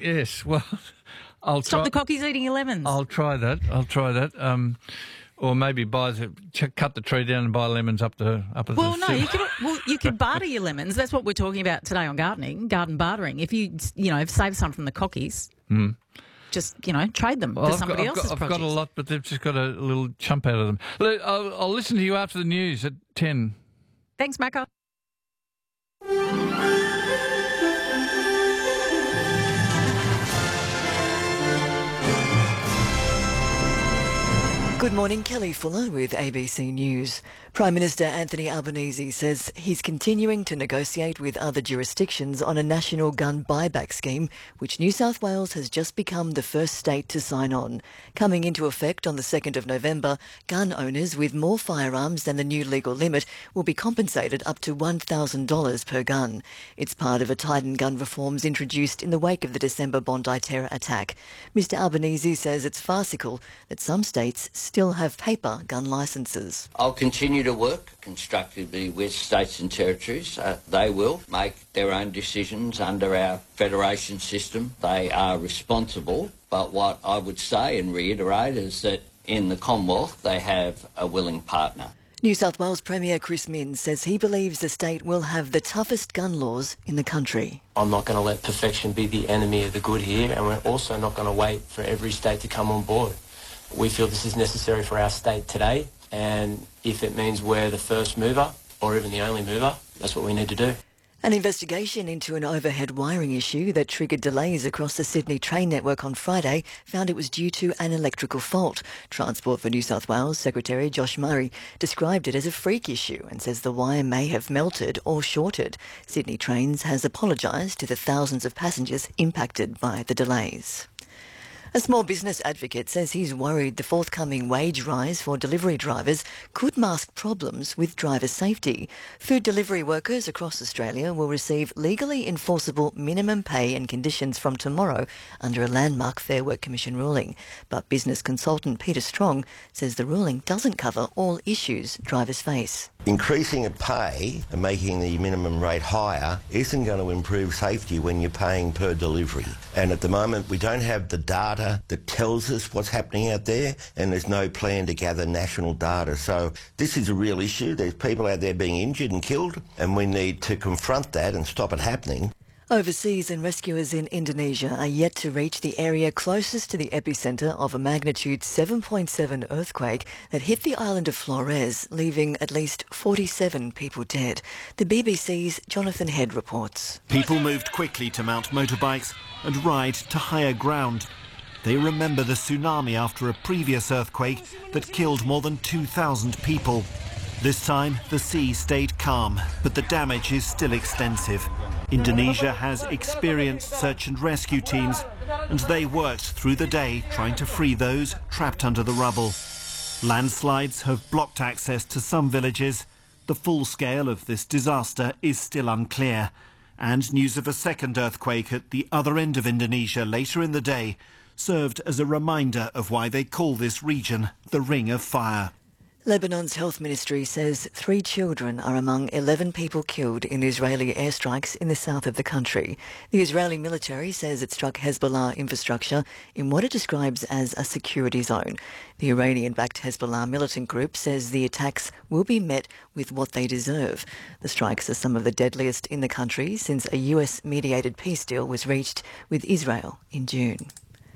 Yes, well, I'll Stop try. the cockies eating your lemons. I'll try that. Or maybe cut the tree down and buy lemons up the. Well, no, you could barter your lemons. That's what we're talking about today on gardening, garden bartering. If you save some from the cockies, just trade them for somebody else's I've produce. got a lot, but they've just got a little chump out of them. Look, I'll listen to you after the news at 10. Thanks, Macca. Good morning, Kelly Fuller with ABC News. Prime Minister Anthony Albanese says he's continuing to negotiate with other jurisdictions on a national gun buyback scheme, which New South Wales has just become the first state to sign on. Coming into effect on the 2nd of November, gun owners with more firearms than the new legal limit will be compensated up to $1,000 per gun. It's part of a tightened gun reforms introduced in the wake of the December Bondi terror attack. Mr Albanese says it's farcical that some states still have paper gun licences. I'll continue to work constructively with states and territories. They will make their own decisions under our federation system. They are responsible, but what I would say and reiterate is that in the Commonwealth they have a willing partner. New South Wales Premier Chris Minns says he believes the state will have the toughest gun laws in the country. I'm not going to let perfection be the enemy of the good here, and we're also not going to wait for every state to come on board. We feel this is necessary for our state today, and if it means we're the first mover or even the only mover, that's what we need to do. An investigation into an overhead wiring issue that triggered delays across the Sydney train network on Friday found it was due to an electrical fault. Transport for New South Wales Secretary Josh Murray described it as a freak issue and says the wire may have melted or shorted. Sydney Trains has apologised to the thousands of passengers impacted by the delays. A small business advocate says he's worried the forthcoming wage rise for delivery drivers could mask problems with driver safety. Food delivery workers across Australia will receive legally enforceable minimum pay and conditions from tomorrow under a landmark Fair Work Commission ruling. But business consultant Peter Strong says the ruling doesn't cover all issues drivers face. Increasing a pay and making the minimum rate higher isn't going to improve safety when you're paying per delivery. And at the moment, we don't have the data that tells us what's happening out there, and there's no plan to gather national data. So this is a real issue. There's people out there being injured and killed, and we need to confront that and stop it happening. Overseas and rescuers in Indonesia are yet to reach the area closest to the epicentre of a magnitude 7.7 earthquake that hit the island of Flores, leaving at least 47 people dead. The BBC's Jonathan Head reports. People moved quickly to mount motorbikes and ride to higher ground. They remember the tsunami after a previous earthquake that killed more than 2,000 people. This time, the sea stayed calm, but the damage is still extensive. Indonesia has experienced search and rescue teams, and they worked through the day trying to free those trapped under the rubble. Landslides have blocked access to some villages. The full scale of this disaster is still unclear, and news of a second earthquake at the other end of Indonesia later in the day served as a reminder of why they call this region the Ring of Fire. Lebanon's health ministry says 3 children are among 11 people killed in Israeli airstrikes in the south of the country. The Israeli military says it struck Hezbollah infrastructure in what it describes as a security zone. The Iranian-backed Hezbollah militant group says the attacks will be met with what they deserve. The strikes are some of the deadliest in the country since a US-mediated peace deal was reached with Israel in June.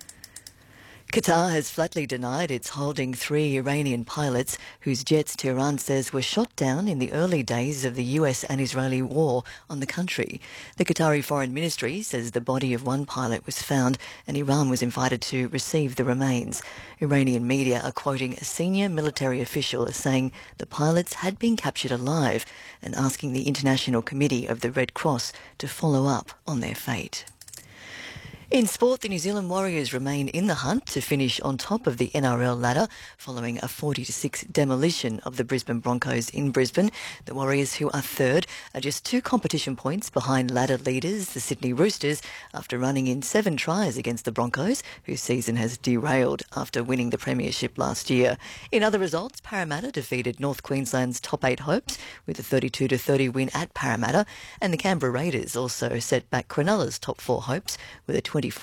Qatar has flatly denied it's holding 3 Iranian pilots whose jets Tehran says were shot down in the early days of the US and Israeli war on the country. The Qatari Foreign Ministry says the body of one pilot was found and Iran was invited to receive the remains. Iranian media are quoting a senior military official as saying the pilots had been captured alive and asking the International Committee of the Red Cross to follow up on their fate. In sport, the New Zealand Warriors remain in the hunt to finish on top of the NRL ladder following a 40-6 demolition of the Brisbane Broncos in Brisbane. The Warriors, who are third, are just 2 competition points behind ladder leaders, the Sydney Roosters, after running in 7 tries against the Broncos, whose season has derailed after winning the premiership last year. In other results, Parramatta defeated North Queensland's top 8 hopes with a 32-30 win at Parramatta, and the Canberra Raiders also set back Cronulla's top 4 hopes with a